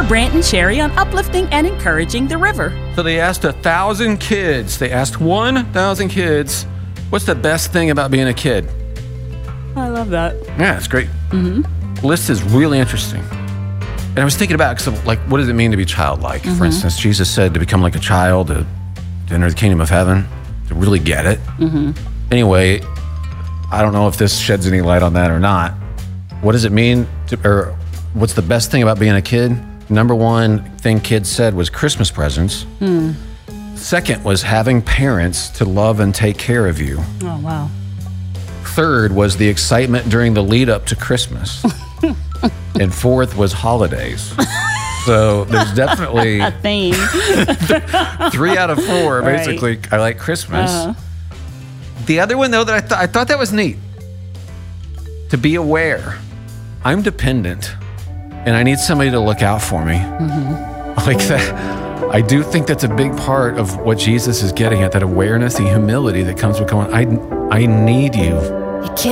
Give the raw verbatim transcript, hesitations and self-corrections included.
Brant and Sherry on uplifting and encouraging the river. So they asked a thousand kids, they asked one thousand kids, what's the best thing about being a kid? I love that. Yeah, it's great. Mm-hmm. List is really interesting. And I was thinking about, so like, what does it mean to be childlike? Mm-hmm. For instance, Jesus said to become like a child, to, to enter the kingdom of heaven, to really get it. Mm-hmm. Anyway, I don't know if this sheds any light on that or not. What does it mean to, or what's the best thing about being a kid? Number one thing kids said was Christmas presents. Hmm. Second was having parents to love and take care of you. Oh, wow. Third was the excitement during the lead up to Christmas. And fourth was holidays. So there's definitely a theme. Three out of four, Right. basically, I like Christmas. Uh-huh. The other one, though, that I, th- I thought that was neat. To be aware. I'm dependent, and I need somebody to look out for me. Mm-hmm. Like that. I do think that's a big part of what Jesus is getting at, that awareness, the humility that comes with going, I, I need you. You can't